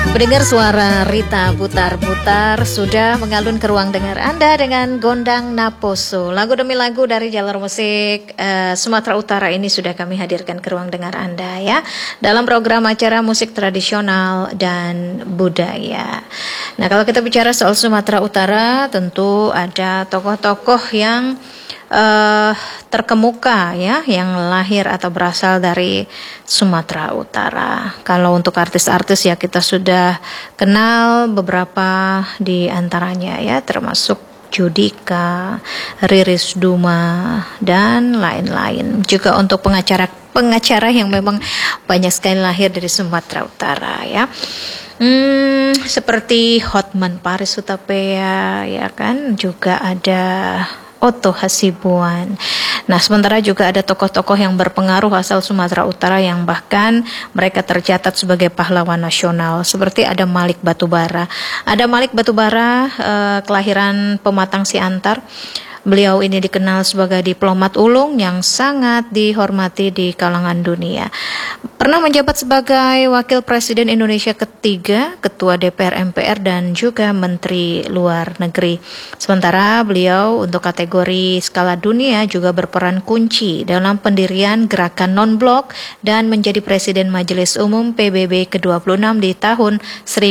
Mendengar suara Rita Butar-Butar sudah mengalun ke ruang dengar Anda dengan Gondang Naposo. Lagu demi lagu dari jalur musik Sumatera Utara ini sudah kami hadirkan ke ruang dengar Anda ya, dalam program acara musik tradisional dan budaya. Nah, kalau kita bicara soal Sumatera Utara, tentu ada tokoh-tokoh yang terkemuka ya, yang lahir atau berasal dari Sumatera Utara. Kalau untuk artis-artis ya kita sudah kenal beberapa di antaranya ya, termasuk Judika, Riris Duma dan lain-lain. Juga untuk pengacara yang memang banyak sekali lahir dari Sumatera Utara ya. Seperti Hotman Paris Hutapea ya kan, juga ada Oto Hasibuan. Nah, sementara juga ada tokoh-tokoh yang berpengaruh asal Sumatera Utara yang bahkan mereka tercatat sebagai pahlawan nasional. Seperti ada Malik Batubara. Ada Malik Batubara, kelahiran Pematang Siantar. Beliau ini dikenal sebagai diplomat ulung yang sangat dihormati di kalangan dunia. Pernah menjabat sebagai Wakil Presiden Indonesia ketiga, Ketua DPR MPR dan juga Menteri Luar Negeri. Sementara beliau untuk kategori skala dunia juga berperan kunci dalam pendirian gerakan non-blok dan menjadi Presiden Majelis Umum PBB ke-26 di tahun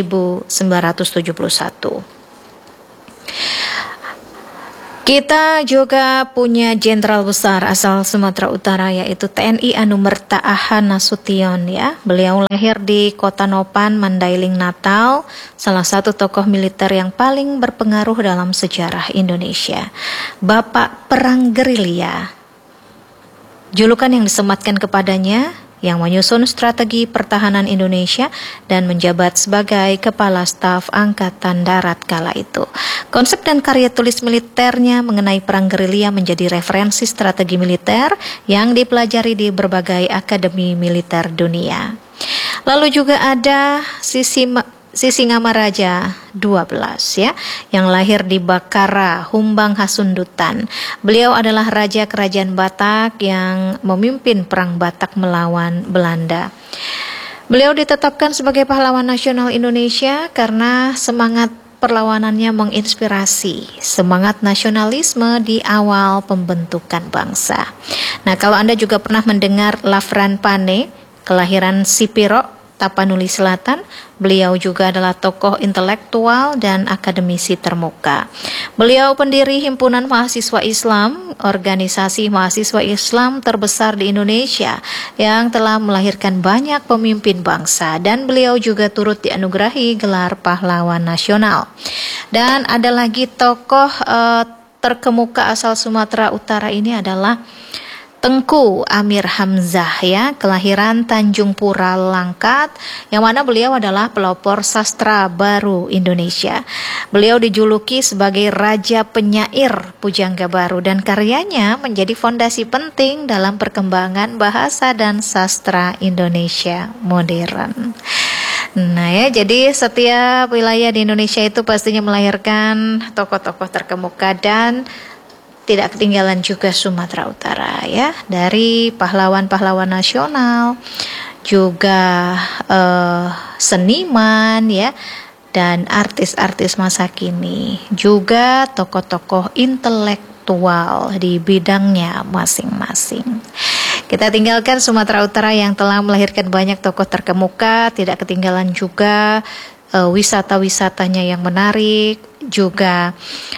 1971. Kita juga punya jenderal besar asal Sumatera Utara yaitu TNI Anumerta Aha Nasution ya. Beliau lahir di Kota Nopan, Mandailing, Natal, salah satu tokoh militer yang paling berpengaruh dalam sejarah Indonesia. Bapak Perang Gerilya. Julukan yang disematkan kepadanya yang menyusun strategi pertahanan Indonesia dan menjabat sebagai Kepala Staf Angkatan Darat kala itu. Konsep dan karya tulis militernya mengenai perang gerilya menjadi referensi strategi militer yang dipelajari di berbagai akademi militer dunia. Lalu juga ada Sisingamaraja 12 ya, yang lahir di Bakara, Humbang Hasundutan. Beliau adalah raja kerajaan Batak yang memimpin perang Batak melawan Belanda. Beliau ditetapkan sebagai pahlawan nasional Indonesia karena semangat perlawanannya menginspirasi semangat nasionalisme di awal pembentukan bangsa. Nah, kalau Anda juga pernah mendengar Lafran Pane, kelahiran Sipiro, Tapanuli Selatan, beliau juga adalah tokoh intelektual dan akademisi termuka. Beliau pendiri Himpunan Mahasiswa Islam, organisasi mahasiswa Islam terbesar di Indonesia yang telah melahirkan banyak pemimpin bangsa, dan beliau juga turut dianugerahi gelar pahlawan nasional. Dan ada lagi tokoh terkemuka asal Sumatera Utara ini adalah Tengku Amir Hamzah ya, kelahiran Tanjung Pura Langkat, yang mana beliau adalah pelopor sastra baru Indonesia. Beliau dijuluki sebagai Raja Penyair Pujangga Baru dan karyanya menjadi fondasi penting dalam perkembangan bahasa dan sastra Indonesia modern. Nah ya, jadi setiap wilayah di Indonesia itu pastinya melahirkan tokoh-tokoh terkemuka, dan tidak ketinggalan juga Sumatera Utara ya, dari pahlawan-pahlawan nasional, juga seniman ya, dan artis-artis masa kini, juga tokoh-tokoh intelektual di bidangnya masing-masing. Kita tinggalkan Sumatera Utara yang telah melahirkan banyak tokoh terkemuka, tidak ketinggalan juga wisata-wisatanya yang menarik, juga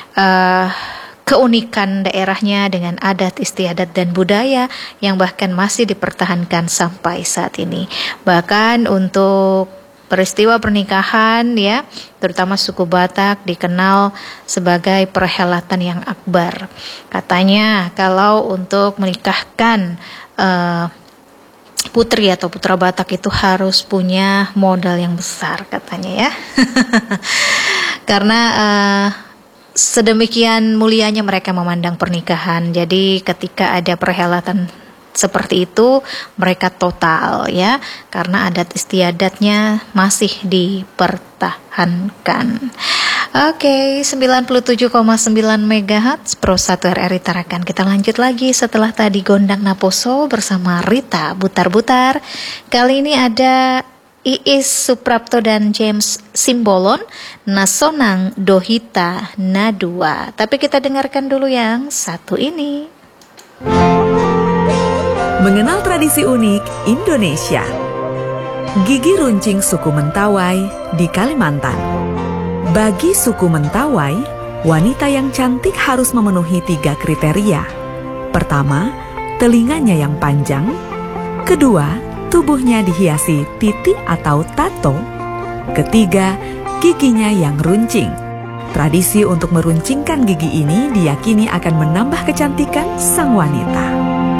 keunikan daerahnya dengan adat istiadat dan budaya yang bahkan masih dipertahankan sampai saat ini. Bahkan untuk peristiwa pernikahan ya, terutama suku Batak dikenal sebagai perhelatan yang akbar. Katanya kalau untuk menikahkan putri atau putra Batak itu harus punya modal yang besar katanya ya. Karena sedemikian mulianya mereka memandang pernikahan. Jadi ketika ada perhelatan seperti itu, mereka total ya, karena adat istiadatnya masih dipertahankan. Oke, 97,9 MHz Pro 1 RRI Tarakan. Kita lanjut lagi setelah tadi Gondang Naposo bersama Rita Butar-Butar. Kali ini ada Iis Suprapto dan James Simbolon, Nasonang Dohita Nadua. Tapi kita dengarkan dulu yang satu ini. Mengenal tradisi unik Indonesia. Gigi runcing suku Mentawai di Kalimantan. Bagi suku Mentawai, wanita yang cantik harus memenuhi 3 kriteria. Pertama, telinganya yang panjang. Kedua, tubuhnya dihiasi titik atau tato. Ketiga, giginya yang runcing. Tradisi untuk meruncingkan gigi ini diyakini akan menambah kecantikan sang wanita.